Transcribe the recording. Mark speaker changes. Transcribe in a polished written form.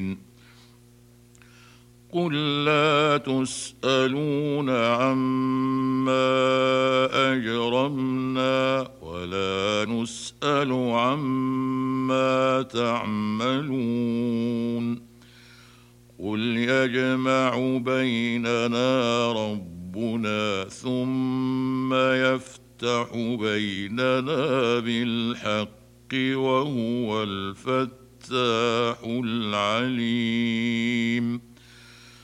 Speaker 1: قل لا تسألون عما أجرمنا ولا نسأل عما تعملون قل يجمع بيننا ربنا ثم يفتح بيننا بالحق وهو الفتاح العليم